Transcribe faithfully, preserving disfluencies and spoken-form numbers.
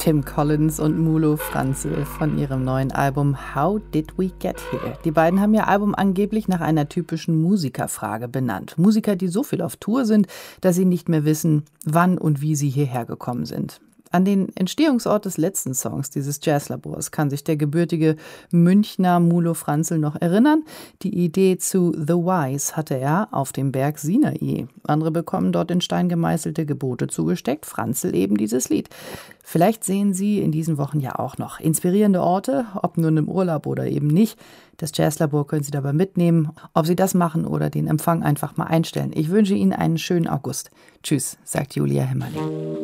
Tim Collins und Mulo Franzel von ihrem neuen Album How Did We Get Here? Die beiden haben ihr Album angeblich nach einer typischen Musikerfrage benannt. Musiker, die so viel auf Tour sind, dass sie nicht mehr wissen, wann und wie sie hierher gekommen sind. An den Entstehungsort des letzten Songs dieses Jazzlabors kann sich der gebürtige Münchner Mulo Franzel noch erinnern. Die Idee zu The Wise hatte er auf dem Berg Sinai. Andere bekommen dort in Stein gemeißelte Gebote zugesteckt, Franzel eben dieses Lied. Vielleicht sehen Sie in diesen Wochen ja auch noch inspirierende Orte, ob nun im Urlaub oder eben nicht. Das Jazzlabor können Sie dabei mitnehmen, ob Sie das machen oder den Empfang einfach mal einstellen. Ich wünsche Ihnen einen schönen August. Tschüss, sagt Julia Hemmerling.